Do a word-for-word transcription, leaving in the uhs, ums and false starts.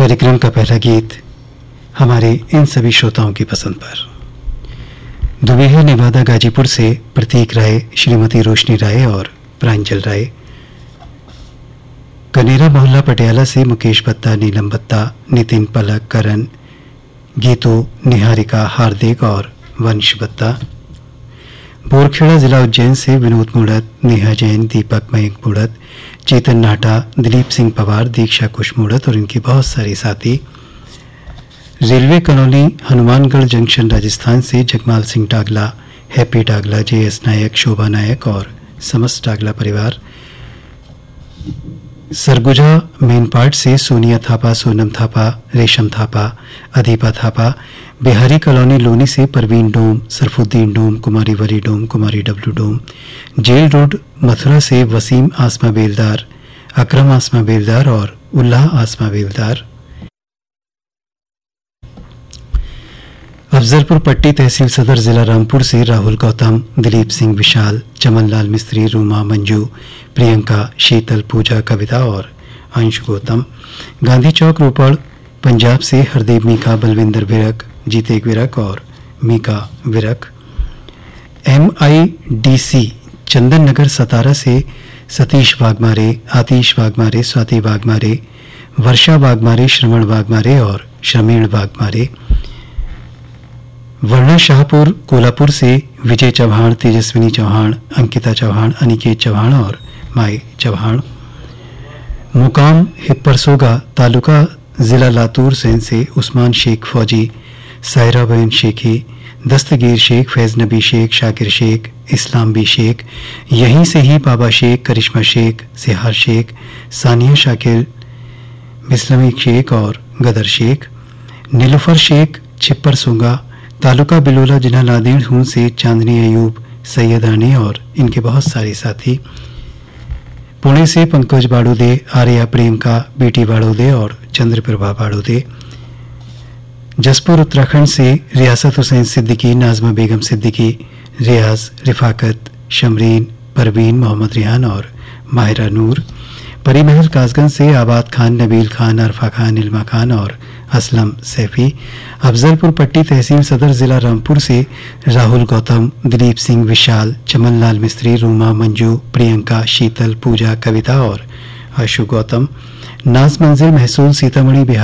कार्यक्रम का पहला गीत हमारे इन सभी श्रोताओं की पसंद पर। दुबेहा नेवादा गाजीपुर से प्रतीक राय, श्रीमती रोशनी राय और प्रांजल राय। कनेरा मोहल्ला पटियाला से मुकेश बत्ता, नीलम बत्ता, नितिन, पलक, करण, गीतू, निहारिका, हार्दिक और वंश बत्ता। बोरखेड़ा जिला उज्जैन से विनोद मूड़त, नेहा जैन, दीपक मयंक मूड़त, चेतन नाटा, दिलीप सिंह पवार, दीक्षा कुश मूड़त और इनके बहुत सारे साथी। Railway colony Hanumangarh junction Rajasthan से जगमाल सिंह डागला, हैप्पी डागला, जे एस नायक, शोभा नायक और समस्त डागला परिवार। सरगुजा मेन पार्ट से सोनिया थापा, सोनम थापा, रेशम थापा, अदीपा थापा। बिहारी कॉलोनी लोनी से परवीन डोम, सरफुद्दीन डोम, कुमारी वली डोम, कुमारी डब्लू डोम। जेल रोड मथुरा से वसीम आसमा बेलदार, अकरम आसमा बेलदार और उल्लाह आसमा बेलदार। अफजलपुर पट्टी तहसील सदर जिला रामपुर से राहुल गौतम, दिलीप सिंह विशाल, चमन लाल मिस्त्री, रूमा, मंजू, प्रियंका, शीतल, पूजा, कविता और अंश गौतम। गांधी चौक रोपड़ पंजाब से हरदेव मीका, बलविंदर विरक, जीतेक विरक और Mika Virk. M I D C Chandan Nagar सतारा से सतीश वाघमारे, आतिश वाघमारे, स्वाति वाघमारे, वर्षा वाघमारे, श्रवण वाघमारे और श्रमीण वाघमारे। वर्णा शाहपुर कोल्हापुर से विजय चौहान, तेजस्विनी चौहान, अंकिता चौहान, अनिकेत चौहान और माई चौहान। मुकाम हिप्परसोगा तालुका जिला लातूर सेन से उस्मान शेख फौजी, सायरा बहन शेखी, दस्तगीर शेख, फैज नबी शेख, शाकिर शेख, इस्लाम बी शेख, यहीं से ही बाबा शेख, करिश्मा शेख, सिहार शेख, सानिया शाकिर, बिस्लमी शेख और गदर शेख। नीलुफर शेख छिप्पर सोंगा तालुका बिलोला जिला नादेड़ हूं से चांदनी अयूब, सैयद रानी और इनके बहुत सारे साथी। पुणे से पंकज बाड़ोदे, आर्या प्रियंका, बेटी बाड़ोदे और चंद्रप्रभा बाड़ोदे। जसपुर उत्तराखंड से रियासत हुसैन सिद्दीकी, नाजमा बेगम सिद्दीकी, रियाज, रिफाकत, शमरीन, परवीन, मोहम्मद रिहान और माहिरा नूर। परिमहल कासगंज से आबाद खान, नबील खान, अरफा खान, इल्मा खान और असलम सैफी। अफजलपुर पट्टी तहसील सदर जिला रामपुर से राहुल गौतम, दिलीप सिंह विशाल, चमन लाल मिस्त्री, रूमा, मंजू, प्रियंका, शीतल, पूजा, कविता और आशु गौतम। नाज मंजिल महसूल सीतामढ़ी बिहार